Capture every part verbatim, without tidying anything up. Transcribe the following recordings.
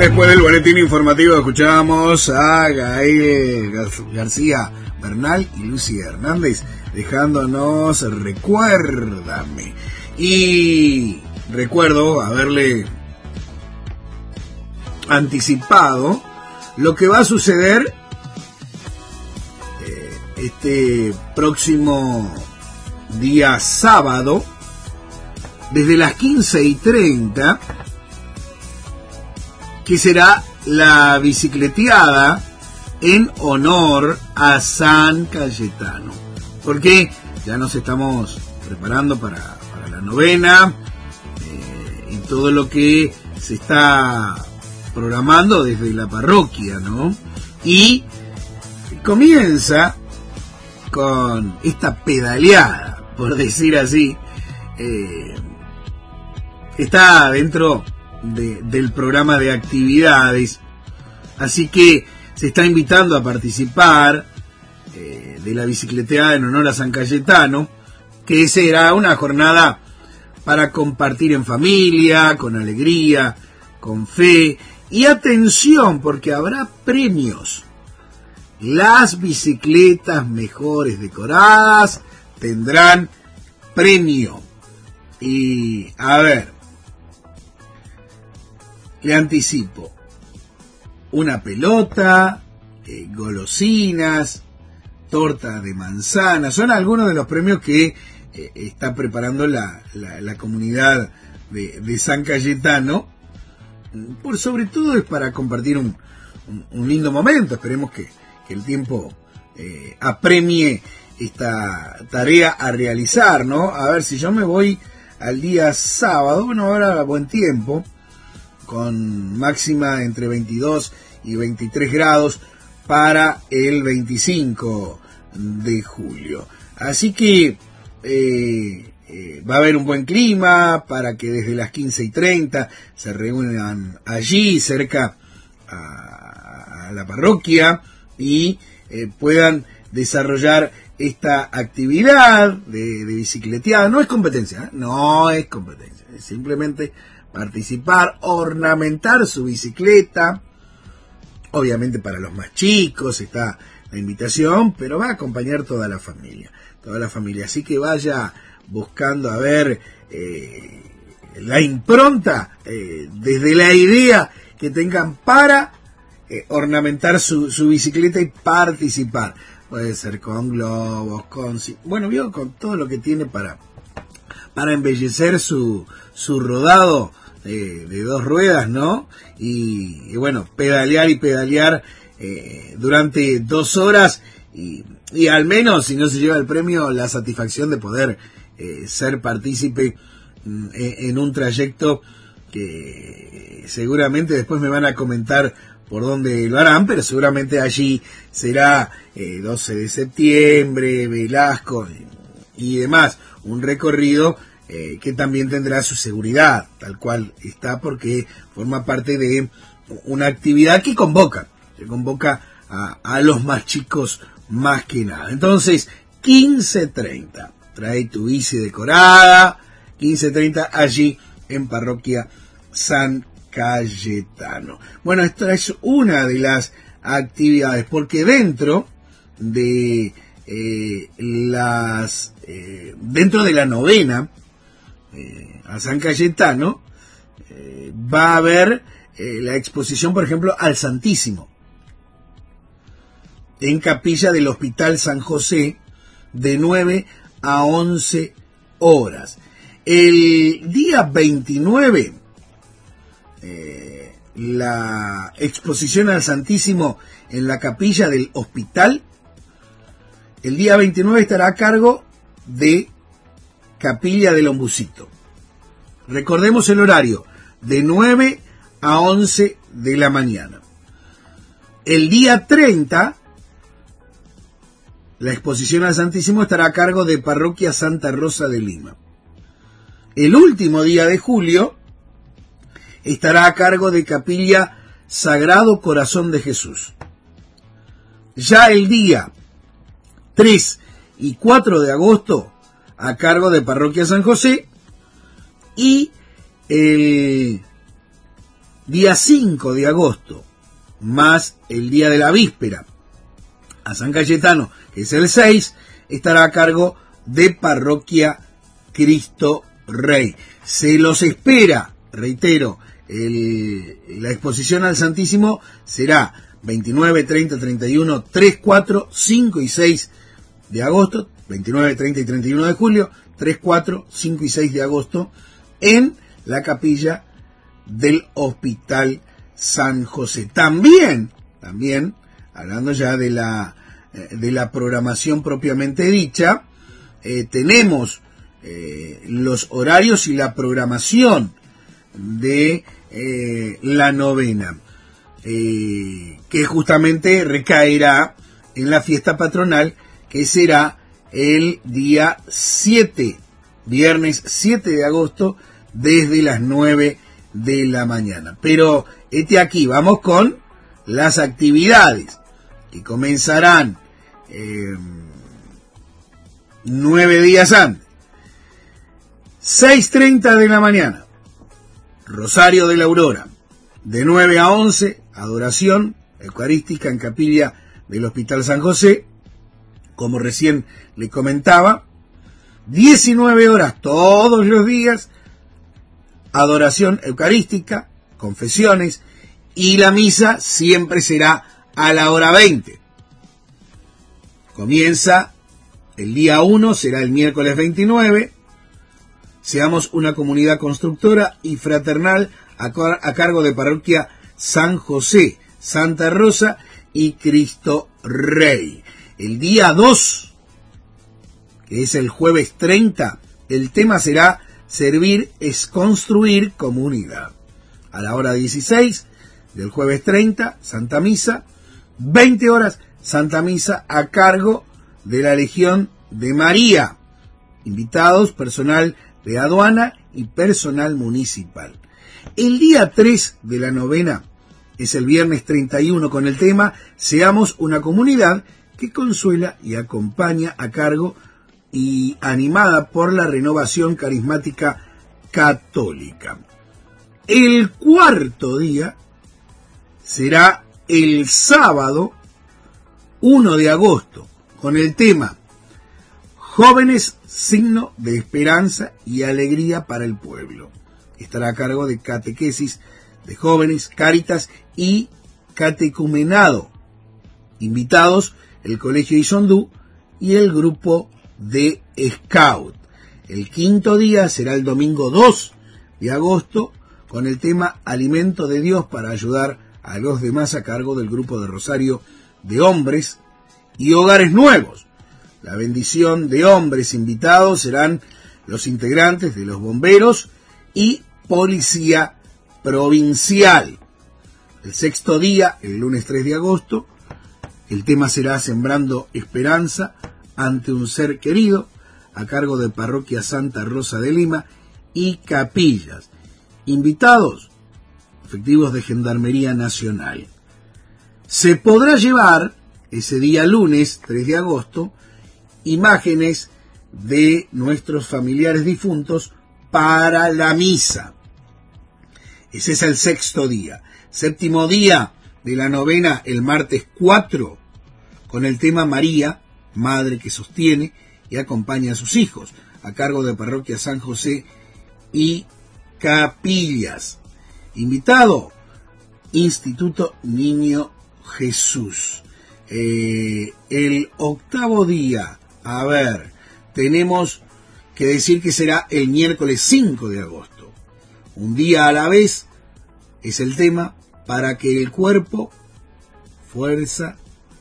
Después del boletín informativo escuchamos a Gael García Bernal y Lucy Hernández dejándonos Recuérdame. Y recuerdo haberle anticipado lo que va a suceder eh, este próximo día sábado desde las quince y treinta, que será la bicicleteada en honor a San Cayetano, porque ya nos estamos preparando para, para la novena eh, y todo lo que se está programando desde la parroquia, ¿no? Y comienza con esta pedaleada, por decir así, eh, está dentro de, del programa de actividades, así que se está invitando a participar eh, de la bicicleteada en honor a San Cayetano, que será una jornada para compartir en familia, con alegría, con fe y atención, porque habrá premios. Las bicicletas mejores decoradas tendrán premio. Y a ver, le anticipo, una pelota, eh, golosinas, torta de manzana, son algunos de los premios que eh, está preparando la, la, la comunidad de, de San Cayetano. Por sobre todo es para compartir un, un, un lindo momento. Esperemos que, que el tiempo eh, apremie esta tarea a realizar, ¿no? A ver, si yo me voy al día sábado, bueno, ahora buen tiempo, con máxima entre veintidós y veintitrés grados para el veinticinco de julio. Así que eh, eh, va a haber un buen clima para que desde las quince y treinta se reúnan allí cerca a, a la parroquia y eh, puedan desarrollar esta actividad de, de bicicleteada. No es competencia, ¿eh? no es competencia, es simplemente participar, ornamentar su bicicleta. Obviamente para los más chicos está la invitación, pero va a acompañar toda la familia, toda la familia. Así que vaya buscando a ver eh, la impronta eh, desde la idea que tengan para eh, ornamentar su, su bicicleta y participar. Puede ser con globos, con bueno, vio, con todo lo que tiene para para embellecer su su rodado de, de dos ruedas, ¿no? Y, y bueno, pedalear y pedalear eh, durante dos horas y, y al menos, si no se lleva el premio, la satisfacción de poder eh, ser partícipe mm, en un trayecto que seguramente después me van a comentar por dónde lo harán, pero seguramente allí será eh, doce de septiembre, Velasco y demás, un recorrido eh, que también tendrá su seguridad, tal cual está, porque forma parte de una actividad que convoca, que convoca a, a los más chicos más que nada. Entonces, quince treinta, trae tu bici decorada, quince treinta allí en Parroquia San Cayetano. Bueno, esta es una de las actividades, porque dentro de eh, las eh, dentro de la novena eh, a San Cayetano eh, va a haber eh, la exposición, por ejemplo, al Santísimo en capilla del Hospital San José de nueve a once horas. El día veintinueve Eh, la exposición al Santísimo en la capilla del hospital. El día veintinueve estará a cargo de Capilla del Ombucito. Recordemos el horario, de nueve a once de la mañana. El día treinta, la exposición al Santísimo estará a cargo de Parroquia Santa Rosa de Lima. El último día de julio estará a cargo de Capilla Sagrado Corazón de Jesús. Ya el día tres y cuatro de agosto a cargo de Parroquia San José, y el Día cinco de agosto, más el día de la víspera a San Cayetano, que es el seis, estará a cargo de Parroquia Cristo Rey. Se los espera, reitero, el, la exposición al Santísimo será veintinueve, treinta, treinta y uno, tres, cuatro, cinco y seis de agosto, veintinueve, treinta y treinta y uno de julio, tres, cuatro, cinco y seis de agosto, en la capilla del Hospital San José. También, también, hablando ya de la, de la programación propiamente dicha, eh, tenemos eh, los horarios y la programación de eh, la novena, eh, que justamente recaerá en la fiesta patronal, que será el día siete, viernes siete de agosto, desde las nueve de la mañana. Pero este aquí, vamos con las actividades que comenzarán eh, nueve días antes. seis treinta de la mañana, Rosario de la Aurora. De nueve a once, adoración eucarística en capilla del Hospital San José, como recién le comentaba. diecinueve horas todos los días, adoración eucarística, confesiones, y la misa siempre será a la hora veinte. Comienza el día uno, será el miércoles veintinueve. Seamos una comunidad constructora y fraternal a, a cargo de Parroquia San José, Santa Rosa y Cristo Rey. El día dos, que es el jueves treinta, el tema será Servir es construir comunidad. A la hora dieciséis del jueves treinta, Santa Misa. veinte horas, Santa Misa a cargo de la Legión de María. Invitados, personal de aduana y personal municipal. El día tres de la novena es el viernes treinta y uno, con el tema Seamos una comunidad que consuela y acompaña, a cargo y animada por la Renovación Carismática Católica. El cuarto día será el sábado uno de agosto, con el tema Jóvenes, signo de esperanza y alegría para el pueblo. Estará a cargo de catequesis de jóvenes, Cáritas y catecumenado. Invitados, el Colegio Isondú y el grupo de Scout. El quinto día será el domingo dos de agosto, con el tema Alimento de Dios para ayudar a los demás, a cargo del grupo de Rosario de Hombres y Hogares Nuevos. La bendición de hombres invitados serán los integrantes de los bomberos y policía provincial. El sexto día, el lunes tres de agosto, el tema será Sembrando Esperanza ante un ser querido, a cargo de Parroquia Santa Rosa de Lima y capillas. Invitados, efectivos de Gendarmería Nacional. Se podrá llevar ese día lunes tres de agosto imágenes de nuestros familiares difuntos para la misa. Ese es el sexto día. Séptimo día de la novena, el martes cuatro, con el tema María, Madre que sostiene y acompaña a sus hijos, a cargo de Parroquia San José y capillas. Invitado, Instituto Niño Jesús. Eh, el octavo día, a ver, tenemos que decir que será el miércoles cinco de agosto. Un día a la vez es el tema, para que el cuerpo, fuerza,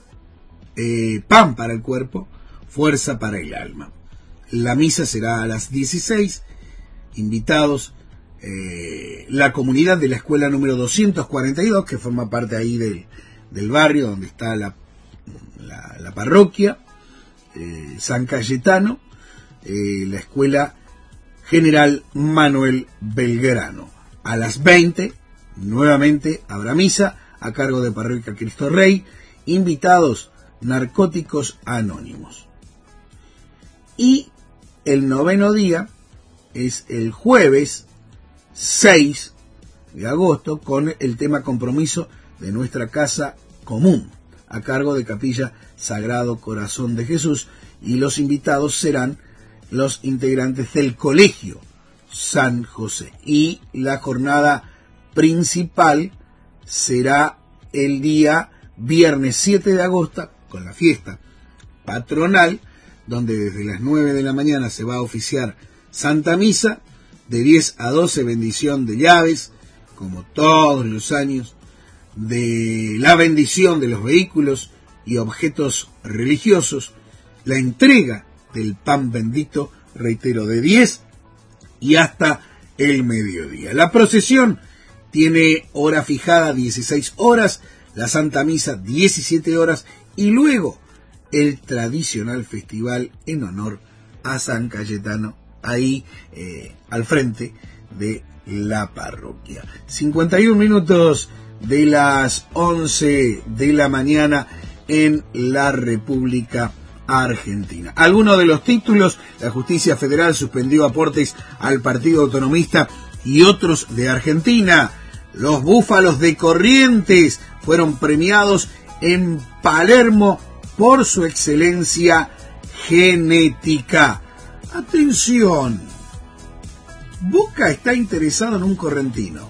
eh, pan para el cuerpo, fuerza para el alma. La misa será a las dieciséis. Invitados, eh, la comunidad de la escuela número doscientos cuarenta y dos, que forma parte ahí del, del barrio donde está la, la, la parroquia, eh, San Cayetano, eh, la escuela General Manuel Belgrano. A las veinte, nuevamente habrá misa a cargo de Parroquia Cristo Rey. Invitados, Narcóticos Anónimos. Y el noveno día es el jueves seis de agosto con el tema Compromiso de Nuestra Casa Común, a cargo de Capilla Sagrado Corazón de Jesús, y los invitados serán los integrantes del Colegio San José. Y la jornada principal será el día viernes siete de agosto, con la fiesta patronal, donde desde las nueve de la mañana se va a oficiar Santa Misa, de diez a doce bendición de llaves, como todos los años, de la bendición de los vehículos y objetos religiosos, la entrega del pan bendito, reitero, de diez y hasta el mediodía. La procesión tiene hora fijada dieciséis horas, la Santa Misa diecisiete horas y luego el tradicional festival en honor a San Cayetano, ahí eh, al frente de la parroquia. cincuenta y un minutos de las once de la mañana en la República Argentina. Algunos de los títulos: la justicia federal suspendió aportes al Partido Autonomista y otros de Argentina. Los búfalos de Corrientes fueron premiados en Palermo por su excelencia genética. Atención, Boca está interesado en un correntino.